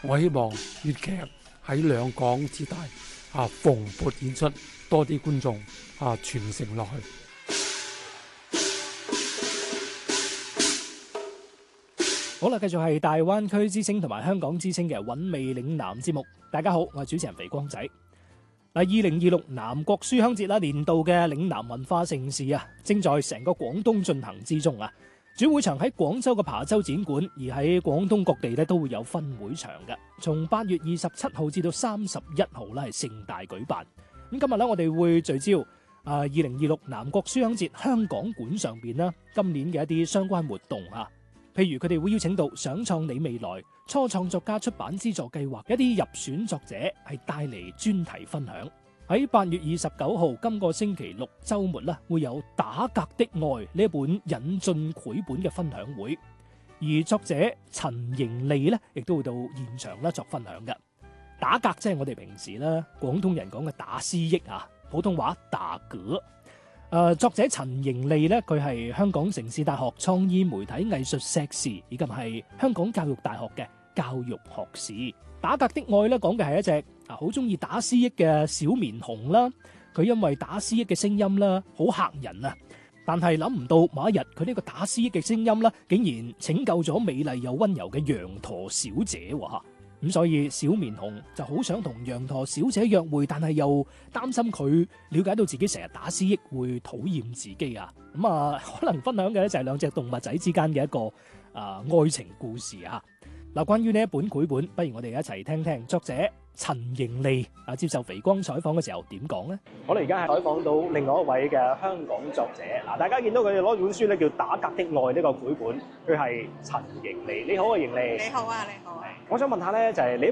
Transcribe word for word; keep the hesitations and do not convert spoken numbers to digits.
我希望粵劇喺兩港之大啊蓬勃演出，多啲觀眾啊傳承落去。 好啦，繼續係大灣區之聲同埋香港之聲嘅韻味嶺南節目。大家好，我係主持人肥光仔。嗱，二零二六南國書香節啦，年度嘅嶺南文化盛事啊，正在成個廣東進行之中啊。主會場喺廣州嘅琶洲展館，而喺廣東各地咧都會有分會場嘅。從八月二十七號至到三十一號咧係盛大舉辦。咁今日咧我哋會聚焦啊二零二六南國書香節香港館上邊啦，今年嘅一啲相關活動啊。譬如佢哋會邀請到想創你未來初創作家出版資助計劃一啲入選作者，係帶嚟專題分享。喺八月二十九號今個星期六週末啦，會有打格的愛呢一本引進繪本嘅分享會，而作者陳盈利咧亦都會到現場啦作分享嘅。打格即係我哋平時咧廣東人講嘅打思噎啊，普通話打嗝。誒、呃、作者陳盈利咧，佢係香港城市大學創意媒體藝術碩士，以及係香港教育大學嘅教育學士。打格的愛咧講嘅係一隻啊好中意打思噎嘅小棉熊啦。佢因為打思噎嘅聲音啦好嚇人啊，但係諗唔到某一日佢呢個打思噎嘅聲音啦，竟然拯救咗美麗又溫柔嘅羊駝小姐喎。咁所以小棉熊就好想同羊駝小姐約會，但係又擔心佢了解到自己成日打思噎會討厭自己啊。咁啊，可能分享嘅咧就係兩隻動物仔之間嘅一個啊、呃、愛情故事啊。嗱，關於呢一本繪本，不如我哋一齊聽聽作者陳盈利啊接受肥光採訪嘅時候點講呢？我哋而家係採訪到另外一位嘅香港作者，嗱，大家見到佢哋攞本書咧叫《打格的愛》呢個繪本，佢係陳盈利。你好啊，盈利。 你好啊，你好啊。 我想問下咧，就係、是、你